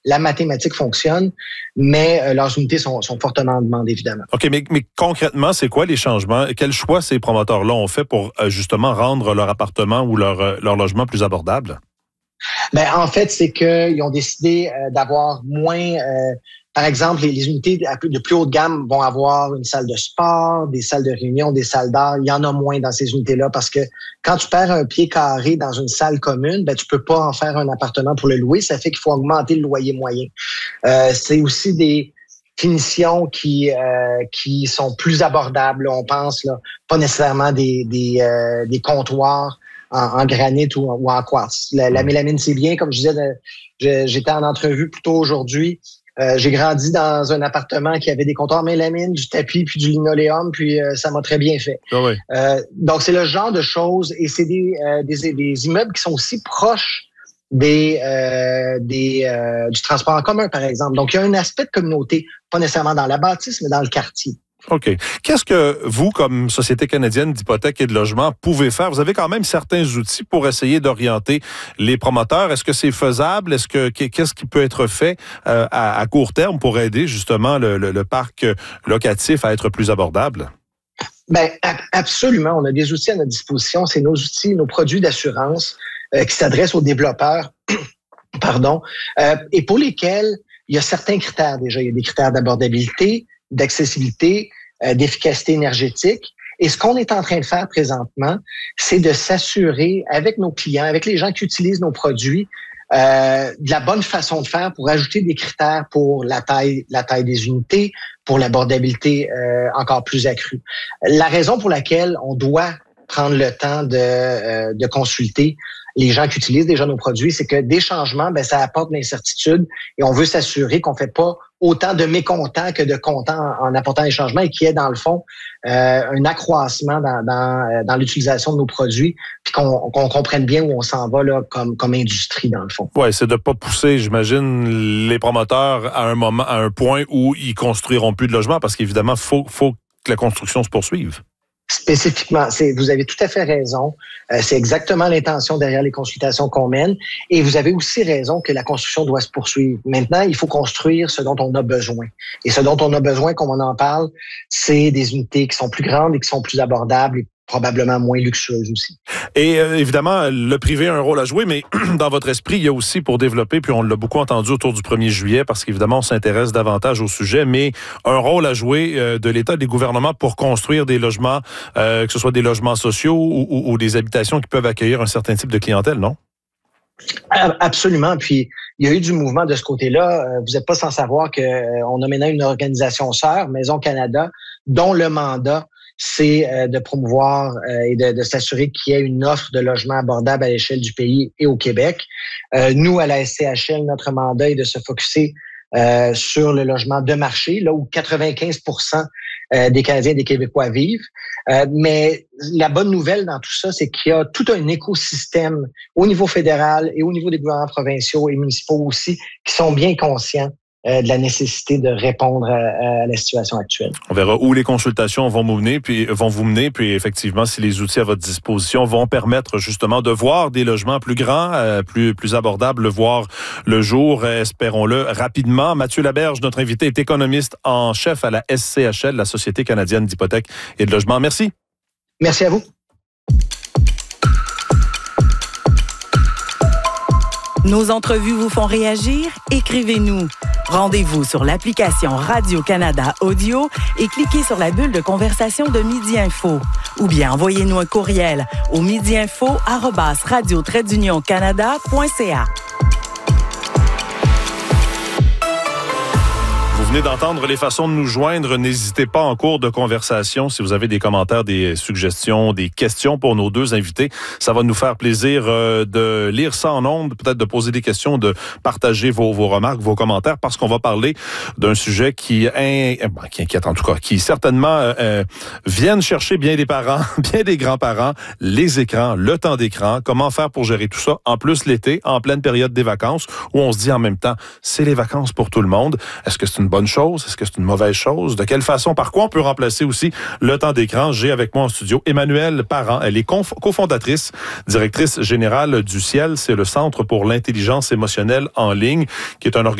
la mathématique fonctionne, mais leurs unités sont fortement en demande, évidemment. OK, mais concrètement, c'est quoi les changements? Quels choix ces promoteurs-là ont fait pour justement rendre leur appartement ou leur logement plus abordable? Ben, en fait, c'est qu'ils ont décidé d'avoir moins... par exemple, les unités de plus haute gamme vont avoir une salle de sport, des salles de réunion, des salles d'art. Il y en a moins dans ces unités-là parce que quand tu perds un pied carré dans une salle commune, ben tu peux pas en faire un appartement pour le louer. Ça fait qu'il faut augmenter le loyer moyen. C'est aussi des finitions qui sont plus abordables. On pense là, pas nécessairement des comptoirs en granit ou en quartz. La mélamine, c'est bien. Comme je disais, j'étais en entrevue plus tôt aujourd'hui. J'ai grandi dans un appartement qui avait des comptoirs mélamine, du tapis puis du linoléum, puis ça m'a très bien fait. Ah oui. Donc, c'est le genre de choses et c'est des immeubles qui sont aussi proches du transport en commun, par exemple. Donc, il y a un aspect de communauté, pas nécessairement dans la bâtisse, mais dans le quartier. OK. Qu'est-ce que vous, comme Société canadienne d'hypothèques et de logement, pouvez faire? Vous avez quand même certains outils pour essayer d'orienter les promoteurs. Est-ce que c'est faisable? Qu'est-ce qui peut être fait à court terme pour aider justement le parc locatif à être plus abordable? Ben, absolument. On a des outils à notre disposition. C'est nos outils, nos produits d'assurance qui s'adressent aux développeurs, pardon, et pour lesquels il y a certains critères déjà. Il y a des critères d'abordabilité, d'accessibilité, d'efficacité énergétique. Et ce qu'on est en train de faire présentement, c'est de s'assurer avec nos clients, avec les gens qui utilisent nos produits, de la bonne façon de faire pour ajouter des critères pour la taille des unités, pour l'abordabilité encore plus accrue. La raison pour laquelle on doit prendre le temps de consulter les gens qui utilisent déjà nos produits, c'est que des changements, ben ça apporte de l'incertitude et on veut s'assurer qu'on fait pas autant de mécontents que de contents en apportant des changements et qu'il y ait dans le fond un accroissement dans l'utilisation de nos produits puis qu'on comprenne bien où on s'en va là comme industrie dans le fond. Ouais, c'est de pas pousser, j'imagine, les promoteurs à un point où ils construiront plus de logements parce qu'évidemment faut que la construction se poursuive. Spécifiquement, vous avez tout à fait raison. C'est exactement l'intention derrière les consultations qu'on mène. Et vous avez aussi raison que la construction doit se poursuivre. Maintenant, il faut construire ce dont on a besoin. Et ce dont on a besoin, comme on en parle, c'est des unités qui sont plus grandes et qui sont plus abordables et probablement moins luxueuses aussi. Et évidemment, le privé a un rôle à jouer, mais dans votre esprit, il y a aussi pour développer, puis on l'a beaucoup entendu autour du 1er juillet, parce qu'évidemment, on s'intéresse davantage au sujet, mais un rôle à jouer de l'État, des gouvernements pour construire des logements, que ce soit des logements sociaux ou des habitations qui peuvent accueillir un certain type de clientèle, non? Absolument. Puis, il y a eu du mouvement de ce côté-là. Vous n'êtes pas sans savoir qu'on a maintenant une organisation sœur, Maison Canada, dont le mandat c'est de promouvoir et de s'assurer qu'il y ait une offre de logement abordable à l'échelle du pays et au Québec. Nous, à la SCHL, notre mandat est de se focusser sur le logement de marché, là où 95% des Canadiens et des Québécois vivent. Mais la bonne nouvelle dans tout ça, c'est qu'il y a tout un écosystème au niveau fédéral et au niveau des gouvernements provinciaux et municipaux aussi qui sont bien conscients de la nécessité de répondre à la situation actuelle. On verra où les consultations vont vous mener, puis effectivement, si les outils à votre disposition vont permettre justement de voir des logements plus grands, plus abordables, voir le jour, espérons-le, rapidement. Mathieu Laberge, notre invité, est économiste en chef à la SCHL, la Société canadienne d'hypothèques et de logement. Merci. Merci à vous. Nos entrevues vous font réagir? Écrivez-nous. Rendez-vous sur l'application Radio-Canada Audio et cliquez sur la bulle de conversation de Midi Info. Ou bien envoyez-nous un courriel au midiinfo@radio-canada.ca. Vous venez d'entendre les façons de nous joindre. N'hésitez pas en cours de conversation si vous avez des commentaires, des suggestions, des questions pour nos deux invités. Ça va nous faire plaisir de lire ça en ondes, peut-être de poser des questions, de partager vos remarques, vos commentaires, parce qu'on va parler d'un sujet qui inquiète en tout cas, qui certainement viennent chercher bien des parents, bien des grands-parents, les écrans, le temps d'écran, comment faire pour gérer tout ça, en plus l'été, en pleine période des vacances, où on se dit en même temps, c'est les vacances pour tout le monde. Est-ce que c'est une bonne chose? Est-ce que c'est une mauvaise chose? De quelle façon? Par quoi on peut remplacer aussi le temps d'écran? J'ai avec moi en studio Emmanuelle Parent. Elle est cofondatrice, directrice générale du Ciel. C'est le Centre pour l'intelligence émotionnelle en ligne, qui est un organisme